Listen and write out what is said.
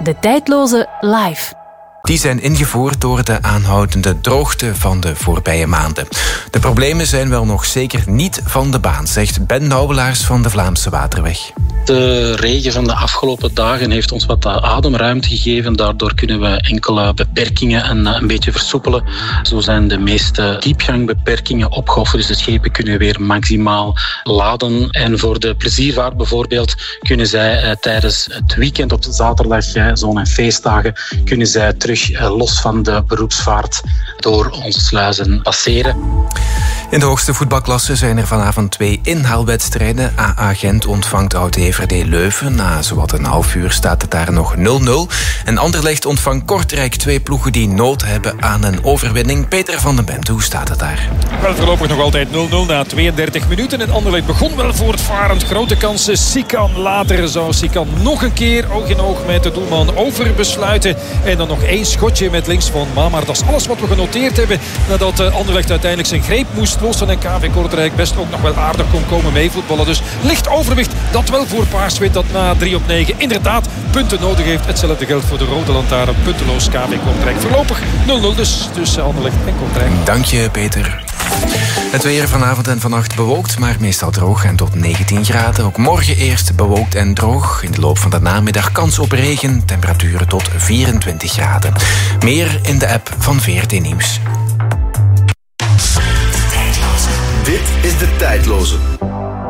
De Tijdloze live. Die zijn ingevoerd door de aanhoudende droogte van de voorbije maanden. De problemen zijn wel nog zeker niet van de baan, zegt Ben Nouwelaars van de Vlaamse Waterweg. De regen van de afgelopen dagen heeft ons wat ademruimte gegeven. Daardoor kunnen we enkele beperkingen een beetje versoepelen. Zo zijn de meeste diepgangbeperkingen opgehoffen. Dus de schepen kunnen weer maximaal laden. En voor de pleziervaart bijvoorbeeld kunnen zij tijdens het weekend op zaterdag, zon- en feestdagen, kunnen zij terug los van de beroepsvaart door onze sluizen passeren. In de hoogste voetbalklasse zijn er vanavond 2 inhaalwedstrijden. AA Gent ontvangt Oud-Everdé Leuven. Na zowat een half uur staat het daar nog 0-0. En Anderlecht ontvangt Kortrijk, 2 ploegen die nood hebben aan een overwinning. Peter van den Bent, hoe staat het daar? Wel, voorlopig nog altijd 0-0 na 32 minuten. En Anderlecht begon wel voortvarend. Grote kansen. Sikan later zou Sikan nog een keer oog in oog met de doelman over besluiten. En dan nog 1 schotje met links van Mamar. Dat is alles wat we genoteerd hebben nadat Anderlecht uiteindelijk zijn greep moest lossen en KV Kortrijk best ook nog wel aardig kon komen meevoetballen. Dus licht overwicht, dat wel voor Paars-Wit, dat na 3-9 inderdaad punten nodig heeft. Hetzelfde geldt voor de Rode Lantaarn, punteloos KV Kortrijk. Voorlopig 0-0 dus tussen Anderlecht en Kortrijk. Dank je, Peter. Het weer vanavond en vannacht bewolkt, maar meestal droog en tot 19 graden. Ook morgen eerst bewolkt en droog. In de loop van de namiddag kans op regen, temperaturen tot 24 graden. Meer in de app van VRT Nieuws. Dit is De Tijdloze.